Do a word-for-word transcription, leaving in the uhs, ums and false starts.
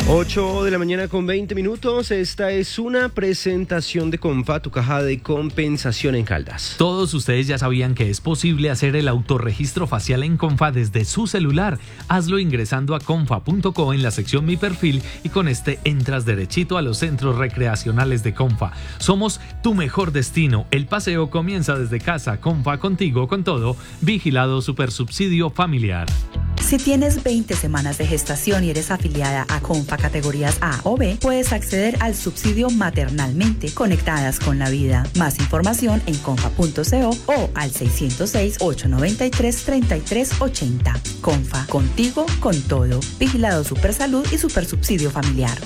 ocho de la mañana con veinte minutos. Esta es una presentación de Comfa, tu caja de compensación en Caldas. Todos ustedes ya sabían que es posible hacer el autorregistro facial en Comfa desde su celular. Hazlo ingresando a comfa punto co en la sección Mi Perfil y con este entras derechito a los centros recreacionales de Comfa. Somos tu mejor destino. El paseo comienza desde casa. Comfa, contigo con todo. Vigilado Supersubsidio Familiar. Si tienes veinte semanas de gestación y eres afiliada a Comfa categorías A o B, puedes acceder al subsidio maternalmente conectadas con la vida. Más información en comfa punto co o al seiscientos seis, ochocientos noventa y tres, treinta y tres ochenta. Comfa, contigo con todo. Vigilado Supersalud y Supersubsidio Familiar.